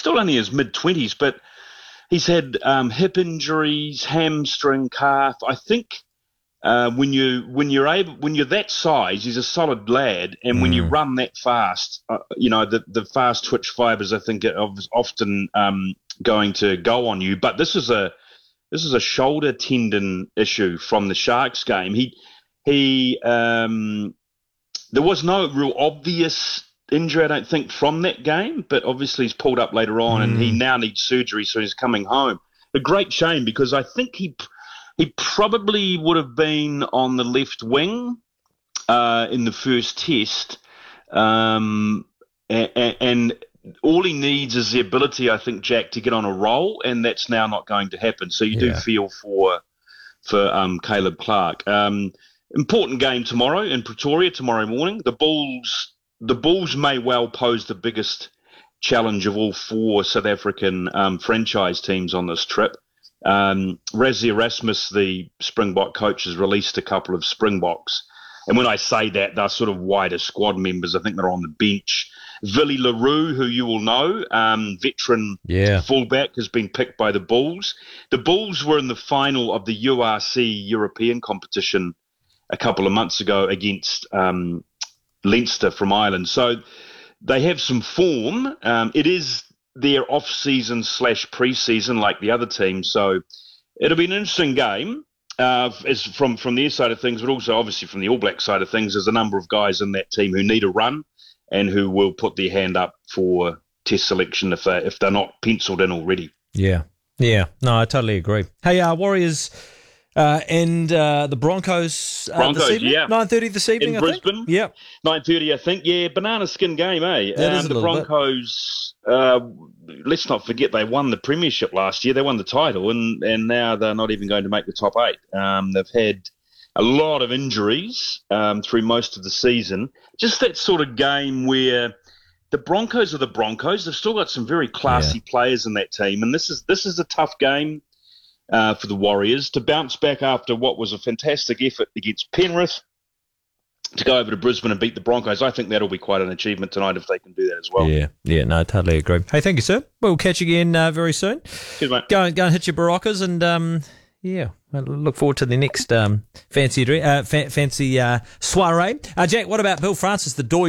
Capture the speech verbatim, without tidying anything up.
still only in his mid-twenties, but he's had um, hip injuries, hamstring, calf. I think uh, when you when you're able when you're that size, he's a solid lad, and mm. when you run that fast, uh, you know the the fast twitch fibers, I think, are often um, going to go on you. But this is a this is a shoulder tendon issue from the Sharks game. He he um, there was no real obvious injury, I don't think, from that game, but obviously he's pulled up later on, mm. and he now needs surgery, so he's coming home. A great shame, because I think he he probably would have been on the left wing uh, in the first test, um, and, and all he needs is the ability, I think, Jack, to get on a roll, and that's now not going to happen. So you yeah. do feel for for um, Caleb Clarke. Um, important game tomorrow in Pretoria, tomorrow morning. The Bulls... The Bulls may well pose the biggest challenge of all four South African um, franchise teams on this trip. Um, Rassie Erasmus, the Springbok coach, has released a couple of Springboks. And when I say that, they're sort of wider squad members. I think they're on the bench. Willie Leroux, who you will know, um, veteran yeah. fullback, has been picked by the Bulls. The Bulls were in the final of the U R C European competition a couple of months ago against um Leinster from Ireland. So they have some form. Um, it is their off-season slash pre-season like the other teams. So it'll be an interesting game uh, as from, from their side of things, but also obviously from the All Black side of things. There's a number of guys in that team who need a run and who will put their hand up for test selection if, they, if they're not penciled in already. Yeah. Yeah. No, I totally agree. Hey, uh, Warriors... Uh, and uh, the Broncos, uh, Broncos, this evening, yeah. nine thirty this evening, in I Brisbane. think. Yeah, nine thirty, I think. Yeah, banana skin game, eh? That um, is a the Broncos. Uh, let's not forget they won the premiership last year. They won the title, and and now they're not even going to make the top eight. Um, they've had a lot of injuries um, through most of the season. Just that sort of game where the Broncos are the Broncos. They've still got some very classy yeah. players in that team, and this is this is a tough game. Uh, for the Warriors to bounce back after what was a fantastic effort against Penrith, to go over to Brisbane and beat the Broncos. I think that'll be quite an achievement tonight if they can do that as well. Yeah, yeah, no, I totally agree. Hey, thank you, sir. We'll catch you again uh, very soon. Cheers, mate. Go, go and hit your Baroccas, and um, yeah, I look forward to the next um, fancy uh, fa- fancy uh, soiree. Uh, Jack, what about Bill Francis, the Doi?